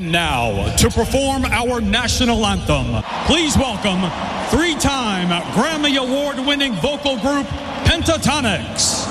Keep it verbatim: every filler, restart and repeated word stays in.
And now, to perform our national anthem, please welcome three-time Grammy Award-winning vocal group Pentatonix.